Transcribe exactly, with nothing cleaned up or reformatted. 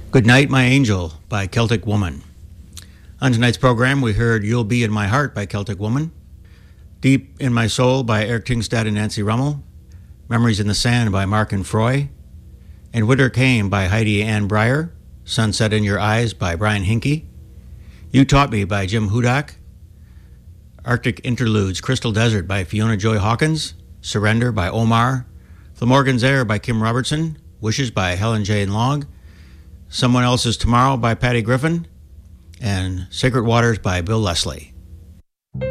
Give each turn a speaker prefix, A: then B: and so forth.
A: Good Night, My Angel by Celtic Woman. On tonight's program, we heard You'll Be in My Heart by Celtic Woman, Deep in My Soul by Eric Tingstad and Nancy Rummel, Memories in the Sand by Mark and Froy, and Winter Came by Heidi Ann Breyer, Sunset in Your Eyes by Brian Hinkey, You Taught Me by Jim Hudak, Arctic Interludes, Crystal Desert by Fiona Joy Hawkins, Surrender by Omar, Flamorgan's Air by Kim Robertson, Wishes by Helen Jane Long, Someone Else's Tomorrow by Patty Griffin, and Sacred Waters by Bill Leslie.